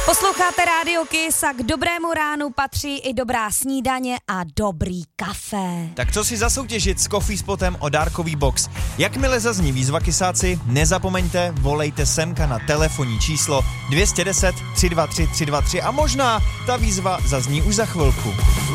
Posloucháte Rádio Kiss a k dobrému ránu patří i dobrá snídaně a dobrý kafe. Tak co si zasoutěžit s Coffee Spotem o dárkový box? Jakmile zazní výzva Kissáci, nezapomeňte, volejte semka na telefonní číslo 210 323 323 a možná ta výzva zazní už za chvilku.